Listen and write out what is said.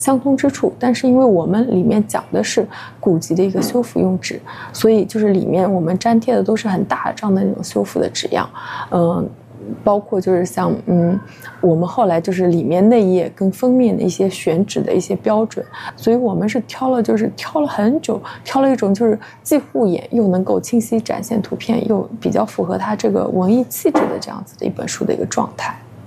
相通之处，但是因为我们里面讲的是古籍的一个修复用纸，所以就是里面我们粘贴的都是很大张的那种修复的纸样，包括就是像我们后来就是里面内页跟封面的一些选址的一些标准，所以我们是挑了很久，挑了一种就是既护眼又能够清晰展现图片，又比较符合它这个文艺气质的这样子的一本书的一个状态。